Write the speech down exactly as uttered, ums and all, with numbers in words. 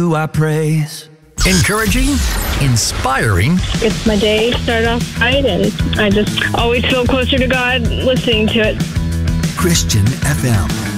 Who I praise. Encouraging, inspiring. It's my day, start off right, and I just always feel closer to God listening to it. Christian F M.